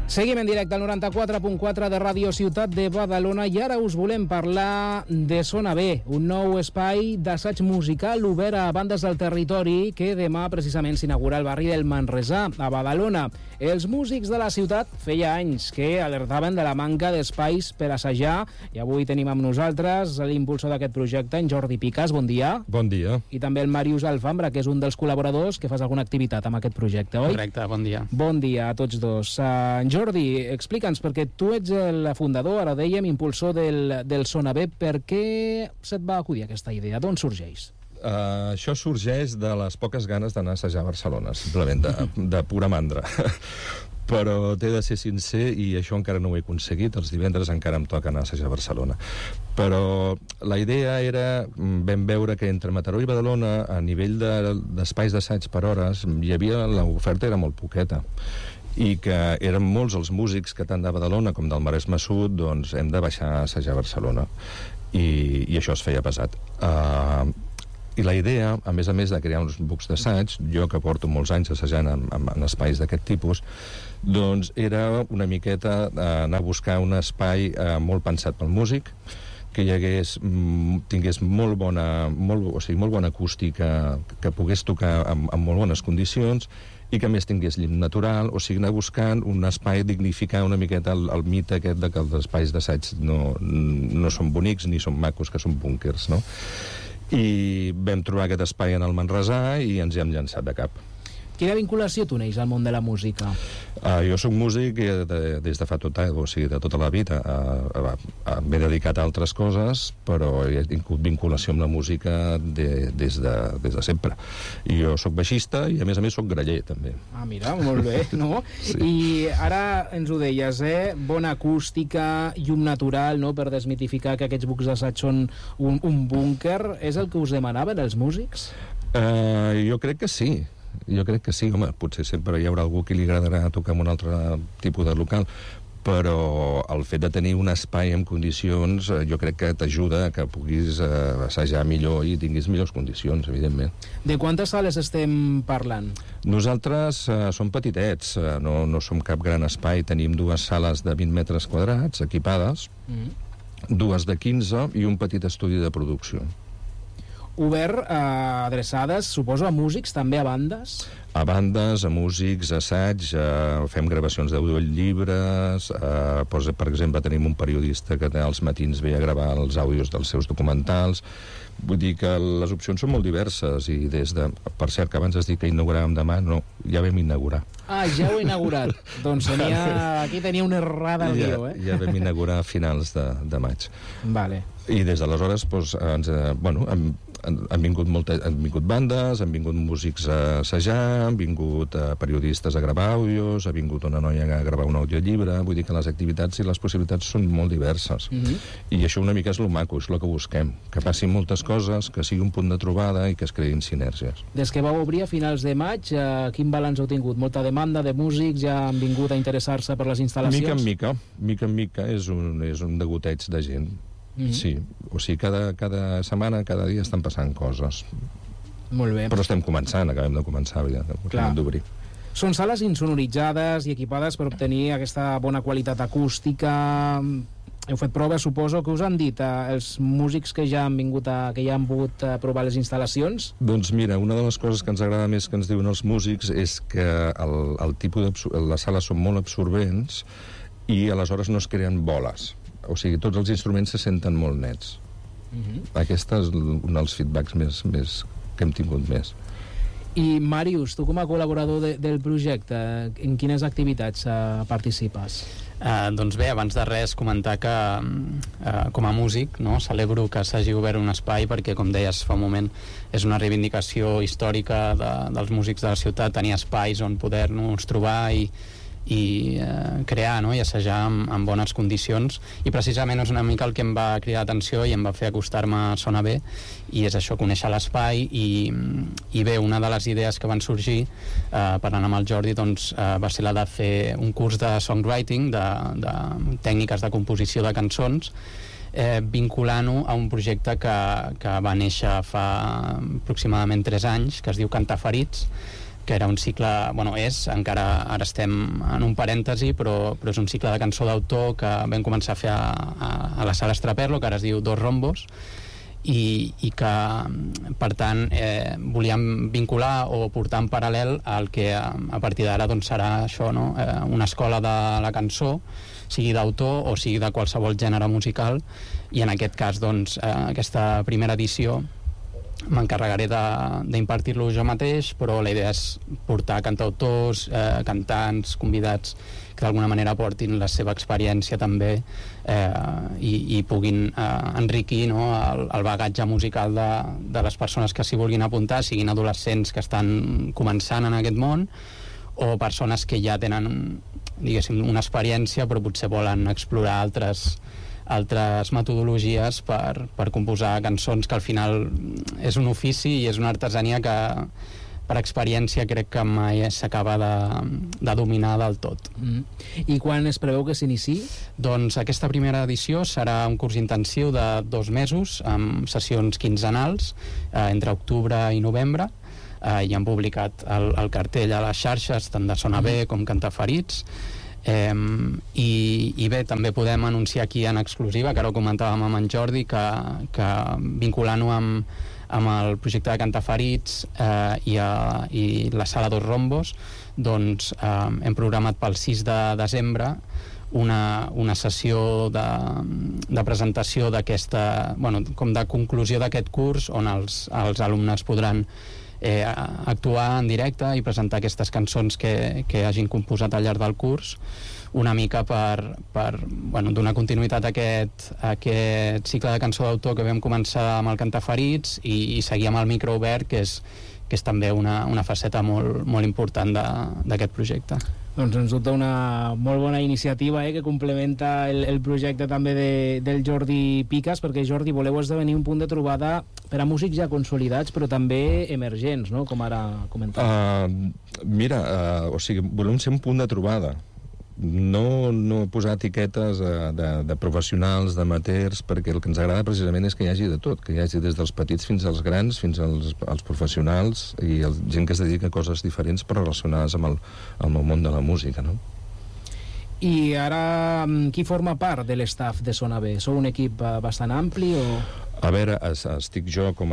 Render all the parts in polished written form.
Seguim en directe al 94.4 de Ràdio Ciutat de Badalona i ara us volem parlar de Sona B, un nou espai d'assaig musical obert a bandes del territori que demà precisament s'inaugura al barri del Manresà, a Badalona. Els músics de la ciutat feia anys que alertaven de la manca d'espais per assajar i avui tenim amb nosaltres l'impulsor d'aquest projecte, en Jordi Picas. Bon dia. Bon dia. I també el Màrius Alfambra, que és un dels col·laboradors que fas alguna activitat amb aquest projecte, oi? Correcte, bon dia. Bon dia a tots dos. Jordi, explica'ns, perquè tu ets el fundador, ara dèiem, impulsor del Sona B. Per què se't va acudir aquesta idea? D'on sorgeix? Això sorgeix de les poques ganes d'anar a assajar a Barcelona, simplement, de pura mandra. Però t'he de ser sincer i això encara no ho he aconseguit. Els divendres encara em toca anar a assajar a Barcelona. Però la idea era, vam veure que entre Mataró i Badalona, a nivell d'espais d'assaig per hores, l'oferta era molt poqueta i que eren molts els músics que tant de Badalona com del Maresme Sud doncs hem de baixar a assajar a Barcelona i això es feia pesat. I la idea, a més de crear uns bucs d'assaig, jo que porto molts anys assajant en espais d'aquest tipus, doncs era una miqueta anar a buscar un espai molt pensat pel músic, que tingués molt bona acústica, que pogués tocar amb molt bones condicions i que més tingués llum natural, o sigui, anar buscant un espai, dignificar una miqueta el mite aquest de que els espais d'assaig no són bonics ni són macos, que són búnquers, no? I vam trobar aquest espai en el Manresà i ens hi hem llançat de cap. Quina vinculació t'uneix al món de la música? Jo soc músic des de fa de tota la vida. M'he dedicat a altres coses, però he tingut vinculació amb la música des de sempre. I jo soc baixista i a més soc graller, també. Ah, mira, molt bé, no? Sí. I ara ens ho deies, bona acústica, llum natural, no?, per desmitificar que aquests bucs d'assaig són un búnquer. És el que us demanaven els músics? Jo crec que sí. Home, potser sempre hi haurà algú que li agradarà tocar en un altre tipus de local, però el fet de tenir un espai en condicions jo crec que t'ajuda a que puguis assajar millor i tinguis millors condicions, evidentment. De quantes sales estem parlant? Nosaltres som petitets, no som cap gran espai. Tenim 2 sales de 20 metres quadrats equipades, 2 de 15 i un petit estudi de producció. Obert adreçades, suposo, a músics, també a bandes? A bandes, a músics, a assaig, fem gravacions d'audiollibres, per exemple, tenim un periodista que als matins ve a gravar els àudios dels seus documentals. Vull dir que les opcions són molt diverses i per cert, que abans has dit que inauguràvem demà, no, ja vam inaugurar. Ah, ja ho he inaugurat. Doncs aquí tenia una errada al guió, Ja vam inaugurar a finals de maig. Vale. I des d'aleshores han vingut bandes, han vingut músics a assajar, han vingut periodistes a gravar àudios, ha vingut una noia a gravar un audiollibre. Vull dir que les activitats i les possibilitats són molt diverses. I això una mica és el maco, és el que busquem, que passin moltes coses, que sigui un punt de trobada i que es creïn sinergies. Des que vau obrir a finals de maig, quin balanç heu tingut? Molta demanda de músics? Ja han vingut a interessar-se per les instal·lacions? Mica en mica és un degoteig de gent. Sí, o sigui, cada setmana, cada dia estan passant coses. Molt bé. Però estem començant, acabem de començar, acabem d'obrir. Són sales insonoritzades i equipades per obtenir aquesta bona qualitat acústica. Heu fet proves, suposo, que us han dit els músics que ja han vingut que ja han pogut provar les instal·lacions? Doncs mira, una de les coses que ens agrada més que ens diuen els músics és que les sales són molt absorbents i aleshores no es creen boles. O sigui, tots els instruments se senten molt nets. Aquest és un dels feedbacks més que hem tingut més. I Màrius, tu com a col·laborador del projecte, en quines activitats participes? Doncs bé, abans de res comentar que com a músic celebro que s'hagi obert un espai perquè, com deies fa un moment, és una reivindicació històrica dels músics de la ciutat, tenir espais on poder-nos trobar i crear i assajar en bones condicions, i precisament és una mica el que em va cridar l'atenció i em va fer acostar-me a Sona B, i és això, conèixer l'espai. I bé, una de les idees que van sorgir parlant amb el Jordi va ser la de fer un curs de songwriting, de tècniques de composició de cançons, vinculant-ho a un projecte que va néixer fa aproximadament 3 anys, que es diu Cantar Ferits, que era un cicle, encara ara estem en un parèntesi, però és un cicle de cançó d'autor que vam començar a fer a la Sala Estraperlo, que ara es diu Dos Rombos, i que, per tant, volíem vincular o portar en paral·lel el que a partir d'ara serà això, no? Una escola de la cançó, sigui d'autor o sigui de qualsevol gènere musical, i en aquest cas, aquesta primera edició m'encarregaré d'impartir-lo jo mateix, però la idea és portar cantautors, cantants, convidats que d'alguna manera portin la seva experiència també i puguin enriquir, no, el bagatge musical de les persones que s'hi vulguin apuntar, siguin adolescents que estan començant en aquest món o persones que ja tenen, diguéssim, una experiència però potser volen explorar altres metodologies per composar cançons, que al final és un ofici i és una artesania que per experiència crec que mai s'acaba de dominar del tot. I quan es preveu que s'iniciï? Doncs aquesta primera edició serà un curs intensiu de 2 mesos amb sessions quinzenals entre octubre i novembre, i han publicat el cartell a les xarxes tant de Sona Bé com Cantaferits. I bé, també podem anunciar aquí en exclusiva, que ara ho comentàvem amb en Jordi, que vinculant-ho amb el projecte de Cantaferits i la Sala Dos Rombos, doncs hem programat pel 6 de desembre una sessió de presentació d'aquesta, com de conclusió d'aquest curs, on els alumnes podran actuar en directe i presentar aquestes cançons que hagin composat al llarg del curs, una mica per donar continuïtat a aquest cicle de cançó d'autor que vam començar amb el Cantaferits i seguir amb el micro obert, que és també una faceta molt, molt important d'aquest projecte. Doncs ens dubta una molt bona iniciativa que complementa el projecte també del Jordi Picas, perquè Jordi, voleu esdevenir un punt de trobada per a músics ja consolidats però també emergents, no? Com ara comentàvem. Volem ser un punt de trobada, no posar etiquetes de professionals, d'amateurs, perquè el que ens agrada precisament és que hi hagi de tot, que hi hagi des dels petits fins als grans, fins als professionals i gent que es dedica a coses diferents però relacionades amb el món de la música, no? I ara, qui forma part de l'estaf de Sona Bé? Sou un equip bastant ampli o...? A veure, estic jo com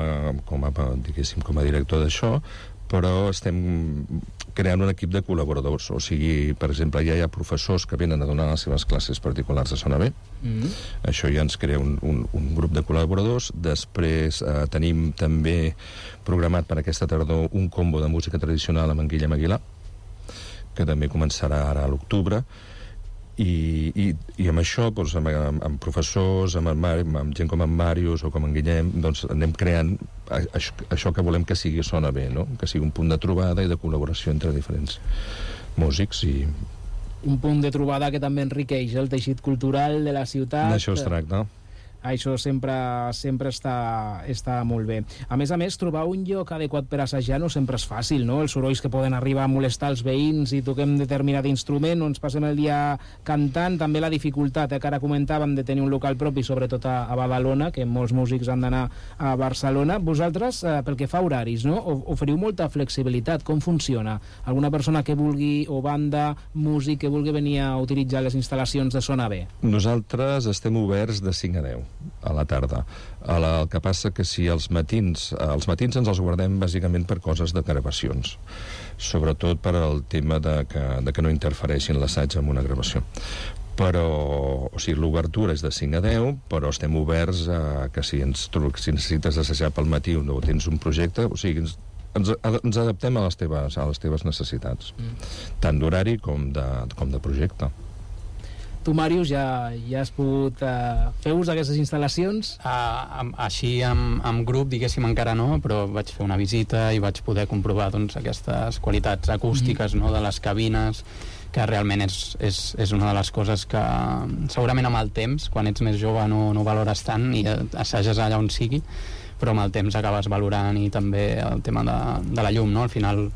a director d'això, però estem creant un equip de col·laboradors. O sigui, per exemple, ja hi ha professors que venen a donar les seves classes particulars a Sona Bé. Això ja ens crea un grup de col·laboradors. Després tenim també programat per aquesta tardor un combo de música tradicional amb en Guillem Aguilar, que també començarà ara a l'octubre. I amb això, doncs, amb professors, amb gent com en Màrius o com en Guillem, doncs anem creant això que volem que sigui Sona Bé, no? Que sigui un punt de trobada i de col·laboració entre diferents músics i... Un punt de trobada que també enriqueix el teixit cultural de la ciutat. D'això es tracta. Això sempre està molt bé. A més, trobar un lloc adequat per assajar no sempre és fàcil, no? Els sorolls que poden arribar a molestar els veïns i toquem determinat instrument, o ens passem el dia cantant, també la dificultat, que ara comentàvem, de tenir un local propi, sobretot a Badalona, que molts músics han d'anar a Barcelona. Vosaltres, pel que fa a horaris, no? Oferiu molta flexibilitat. Com funciona? Alguna persona que vulgui, o banda, músic, que vulgui venir a utilitzar les instal·lacions de Sona Bé? Nosaltres estem oberts de 5 a 10 a la tarda. El que passa que si els matins ens els guardem bàsicament per coses de gravacions, sobretot per al tema de que no interfereixin l'assaig amb una gravació. Però, o sigui, l'obertura és de 5 a 10, però estem oberts a que si necessites assajar pel matí o tens un projecte, o sigui, ens adaptem a les teves necessitats, tant d'horari com de projecte. Tu, Màrius, ja has pogut fer ús d'aquestes instal·lacions? Així, amb grup, diguéssim, encara no, però vaig fer una visita i vaig poder comprovar aquestes qualitats acústiques, no, de les cabines, que realment és una de les coses que segurament amb el temps, quan ets més jove no valores tant i assages allà on sigui, però amb el temps acabes valorant, i també el tema de la llum, no? Al final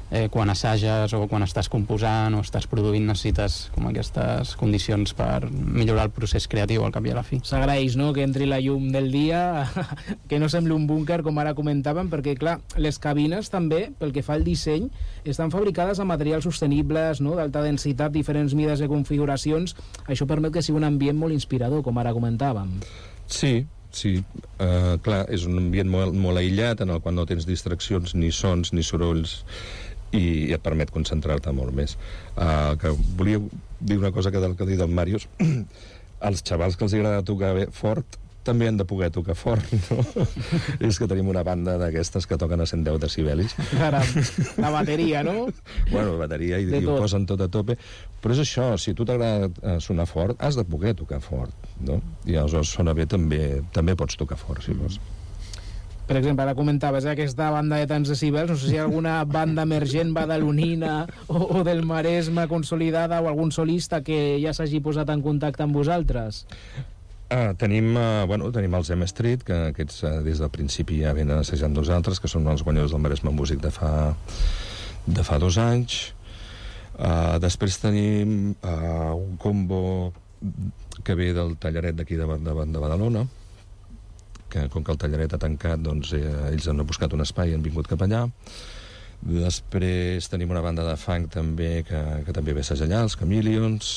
quan assages o quan estàs composant o estàs produint necessites com aquestes condicions per millorar el procés creatiu al cap i a la fi. S'agraeix, no?, que entri la llum del dia, que no sembli un búnquer com ara comentàvem, perquè clar, les cabines també, pel que fa al disseny, estan fabricades amb materials sostenibles, no?, d'alta densitat, diferents mides i configuracions. Això permet que sigui un ambient molt inspirador, com ara comentàvem. Sí, clar, és un ambient molt aïllat en el qual no tens distraccions, ni sons, ni sorolls, i et permet concentrar-te molt més. Que volia dir una cosa que ha dit el Màrius. Els xavals que els agrada tocar fort també han de poder tocar fort, no? És que tenim una banda d'aquestes que toquen a 110 decibelis. Caram, la bateria, no? Bueno, la bateria, i ho posen tot a tope. Però és això, si a tu t'agrada sonar fort, has de poder tocar fort, no? I aleshores sona bé, també pots tocar fort, si vols. Per exemple, ara comentaves aquesta banda de tants decibels, no sé si hi ha alguna banda emergent badalonina o del Maresme consolidada o algun solista que ja s'hagi posat en contacte amb vosaltres? Tenim els M Street, que aquests des del principi ja venen assajant nosaltres, que són els guanyadors del Maresme Músic de fa 2 anys. Després tenim un combo que ve del tallaret d'aquí de Badalona, que com que el tallaret ha tancat, doncs ells han buscat un espai i han vingut cap allà. Després tenim una banda de funk també que també ve a assajar allà, els Chameleons.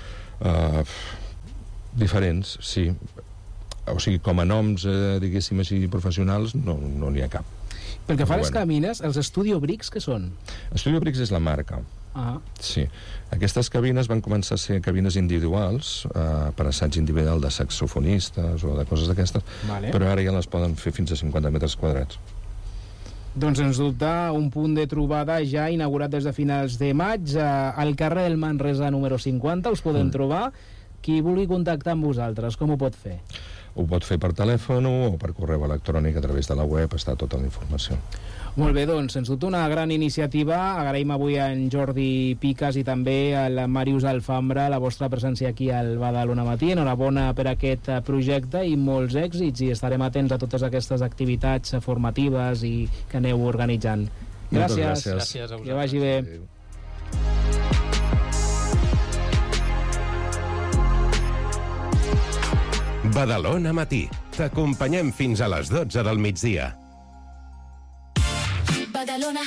Diferents, sí. O sigui, com a noms, diguéssim així, professionals, no n'hi ha cap. Pel que fa a les cabines, els Studio Bricks, què són? Studio Bricks és la marca. Sí. Aquestes cabines van començar a ser cabines individuals, per assaig individual de saxofonistes o de coses d'aquestes, però ara ja les poden fer fins a 50 metres quadrats. Doncs, sens dubte, un punt de trobada ja inaugurat des de finals de maig, al carrer del Manresa número 50, us podem trobar. Qui vulgui contactar amb vosaltres, com ho pot fer? Ho pot fer per telèfon o per correu electrònic, a través de la web està tota la informació. Molt bé, doncs, sens dubte una gran iniciativa. Agraïm avui a en Jordi Picas i també al Màrius Alfambra la vostra presència aquí al Badalona Matí. Enhorabona per aquest projecte i molts èxits, i estarem atents a totes aquestes activitats formatives i que aneu organitzant. Gràcies. Gràcies a vosaltres. Que vagi bé. Adéu. Badalona Matí. T'acompanyem fins a les 12 del migdia. Badalona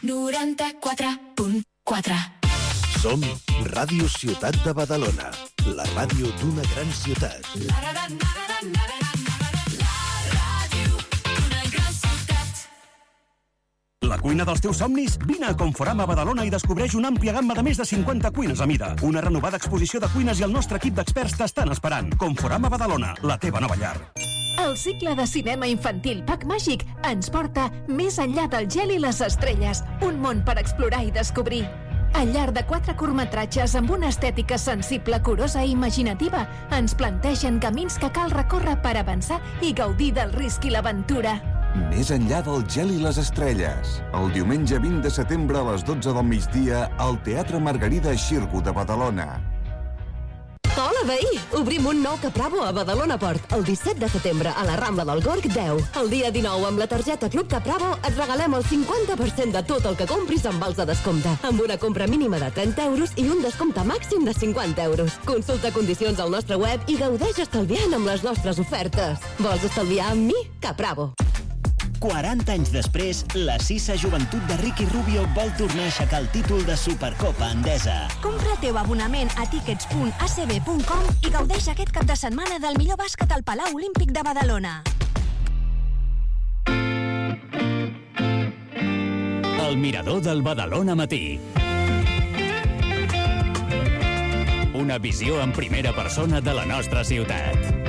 94.4. Som Ràdio Ciutat de Badalona, la ràdio d'una gran ciutat. La cuina dels teus somnis? Vine a Conforama Badalona i descobreix una àmplia gamma de més de 50 cuines a mida. Una renovada exposició de cuines i el nostre equip d'experts t'estan esperant. Conforama Badalona, la teva nova llar. El cicle de cinema infantil Pack Màgic ens porta més enllà del gel i les estrelles, un món per explorar i descobrir. Al llarg de 4 curtmetratges amb una estètica sensible, curosa i imaginativa, ens plantegen camins que cal recórrer per avançar i gaudir del risc i l'aventura. Més enllà del gel i les estrelles. El diumenge 20 de setembre a les 12 del migdia al Teatre Margarida Xirgu de Badalona. Hola, veí! Obrim un nou Capravo a Badalona Port. El 17 de setembre a la Rambla del Gorg 10. El dia 19, amb la targeta Club Capravo, et regalem el 50% de tot el que compris amb vals de descompte, amb una compra mínima de 30 euros i un descompte màxim de 50 euros. Consulta condicions al nostre web i gaudeix estalviant amb les nostres ofertes. Vols estalviar amb mi? Capravo. 40 anys després, la Sisa Joventut de Ricky Rubio vol tornar a aixecar el títol de Supercopa Endesa. Compra el teu abonament a tickets.acb.com i gaudeix aquest cap de setmana del millor bàsquet al Palau Olímpic de Badalona. El mirador del Badalona Matí. Una visió en primera persona de la nostra ciutat.